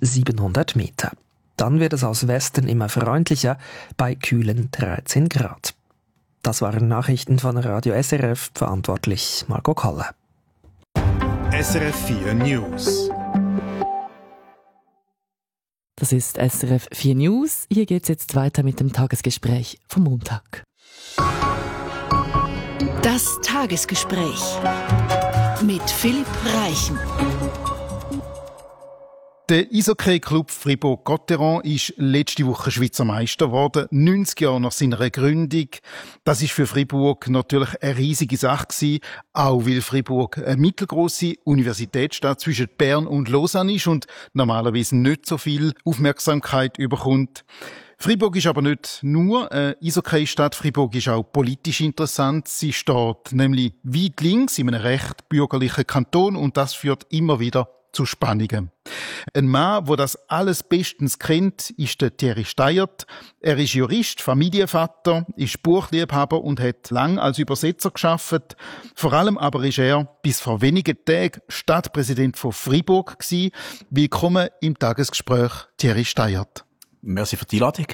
700 Meter. Dann wird es aus Westen immer freundlicher, bei kühlen 13 Grad. Das waren Nachrichten von Radio SRF, verantwortlich Marco Kalle. SRF 4 News. Das ist SRF 4 News. Hier geht es jetzt weiter mit dem Tagesgespräch vom Montag. Das Tagesgespräch mit Philipp Reichen. Der Eishockey-Club Fribourg-Gotteron ist letzte Woche Schweizer Meister geworden, 90 Jahre nach seiner Gründung. Das ist für Fribourg natürlich eine riesige Sache gewesen, auch weil Fribourg eine mittelgroße Universitätsstadt zwischen Bern und Lausanne ist und normalerweise nicht so viel Aufmerksamkeit bekommt. Fribourg ist aber nicht nur eine Eishockey-Stadt, Fribourg ist auch politisch interessant. Sie steht nämlich weit links in einem recht bürgerlichen Kanton und das führt immer wieder zu Spannungen. Ein Mann, der das alles bestens kennt, ist der Thierry Steyert. Er ist Jurist, Familienvater, ist Buchliebhaber und hat lang als Übersetzer gearbeitet. Vor allem aber ist er bis vor wenigen Tagen Stadtpräsident von Fribourg gewesen. Willkommen im Tagesgespräch, Thierry Steyert. Merci für die Einladung.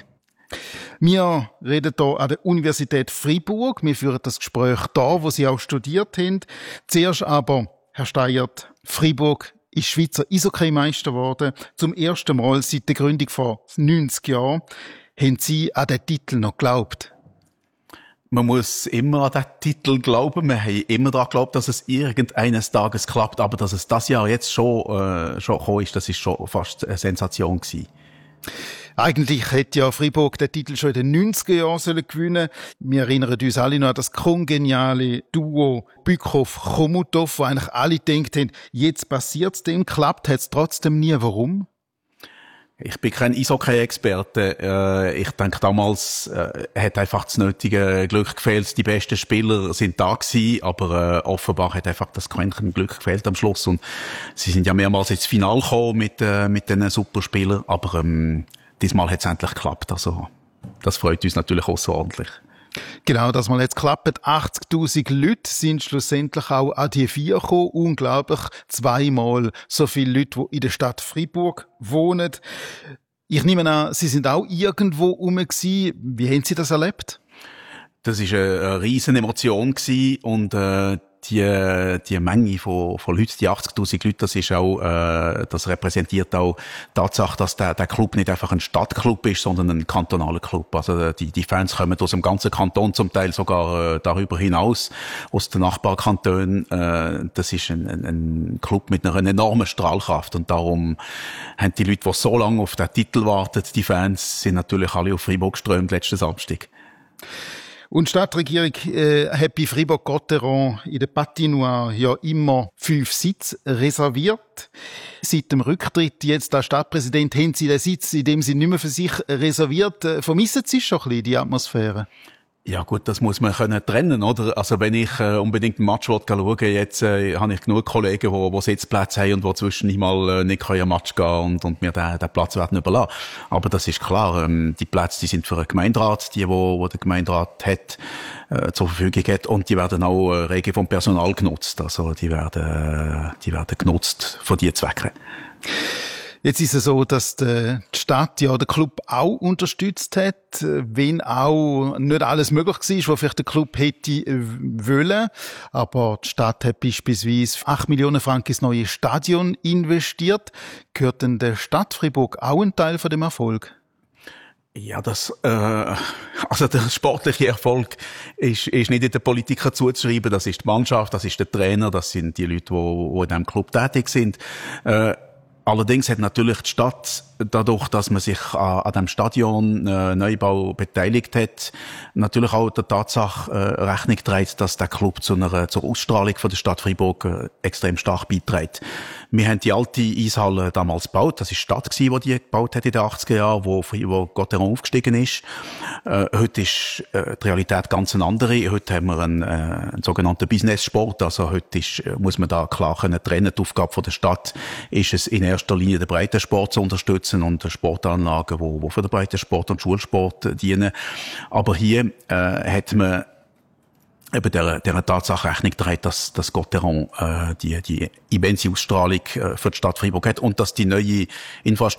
Wir reden hier an der Universität Fribourg. Wir führen das Gespräch da, wo Sie auch studiert haben. Zuerst aber, Herr Steyert, Fribourg ist Schweizer Eishockey-Meister geworden. Zum ersten Mal seit der Gründung vor 90 Jahren. Haben Sie an den Titel noch geglaubt? Man muss immer an den Titel glauben. Wir haben immer daran geglaubt, dass es irgendeines Tages klappt. Aber dass es das Jahr jetzt schon gekommen ist, das ist schon fast eine Sensation gewesen. Eigentlich hätte ja Fribourg den Titel schon in den 90er Jahren gewinnen sollen. Wir erinnern uns alle noch an das kongeniale Duo Bückhoff-Chomutov, wo eigentlich alle gedacht haben, jetzt passiert's dem, klappt hat's trotzdem nie. Warum? Ich bin kein Eishockey-Experte. Ich denke, damals hat einfach das nötige Glück gefehlt. Die besten Spieler sind da gewesen, aber offenbar hat einfach das Quäntchen Glück gefehlt am Schluss. Und sie sind ja mehrmals ins Finale gekommen mit den Superspielern, aber diesmal hat es endlich geklappt. Also das freut uns natürlich außerordentlich. Genau, das mal jetzt klappt. 80.000 Leute sind schlussendlich auch an die 4 gekommen. Unglaublich. 2-mal so viele Leute, die in der Stadt Fribourg wohnen. Ich nehme an, Sie sind auch irgendwo rum gewesen. Wie haben Sie das erlebt? Das ist eine riesen Emotion gewesen und die Menge von Leuten, die 80.000 Leute, das ist auch, das repräsentiert auch die Tatsache, dass der Club nicht einfach ein Stadtclub ist, sondern ein kantonaler Club. Also die Fans kommen aus dem ganzen Kanton, zum Teil sogar darüber hinaus, aus den Nachbarkantonen. Das ist ein Club mit einer enormen Strahlkraft und darum haben die Leute, die so lange auf den Titel warten, die Fans, sind natürlich alle auf Fribourg geströmt letzten Samstag. Und die Stadtregierung hat bei Fribourg-Gotteron in der Patinoire ja immer 5 Sitze reserviert. Seit dem Rücktritt jetzt als Stadtpräsident haben Sie den Sitz in dem Sinne nicht mehr für sich reserviert. Vermissen Sie schon ein bisschen die Atmosphäre? Ja gut, das muss man können trennen, oder? Also wenn ich unbedingt einen Match schauen will, jetzt habe ich genug Kollegen, die Sitzplätze haben und die zwischendurch mal nicht können am Match gehen und mir den Platz werden überlassen. Aber das ist klar, die Plätze, die sind für den Gemeinderat, die der Gemeinderat hat, zur Verfügung hat, und die werden auch rege vom Personal genutzt. Also die werden genutzt für diese Zwecke. Jetzt ist es so, dass die Stadt ja den Club auch unterstützt hat, wenn auch nicht alles möglich war, was vielleicht der Club hätte wollen. Aber die Stadt hat beispielsweise 8 Millionen Franken ins neue Stadion investiert. Gehört denn der Stadt Fribourg auch ein Teil von dem Erfolg? Ja, also der sportliche Erfolg ist nicht den Politikern zuzuschreiben. Das ist die Mannschaft, das ist der Trainer, das sind die Leute, die in diesem Club tätig sind. Allerdings hat natürlich die Stadt, dadurch, dass man sich an dem Stadion Neubau beteiligt hat, natürlich auch der Tatsache Rechnung trägt, dass der Club zur Ausstrahlung von der Stadt Fribourg extrem stark beiträgt. Wir haben die alte Eishalle damals gebaut. Das ist die Stadt gewesen, die gebaut hat in den 80er Jahren, wo Gotteron aufgestiegen ist. Heute ist die Realität ganz eine andere. Heute haben wir einen sogenannten Business-Sport. Also heute muss man da klar trennen. Die Aufgabe von der Stadt ist es in erster Linie, den Breitensport zu unterstützen und Sportanlagen, die für den Breitensport und Schulsport dienen. Aber hier hat man eben der Tatsache Rechnung trägt, dass Gotteron die immense Ausstrahlung für die Stadt Fribourg hat und dass die neue Infrastruktur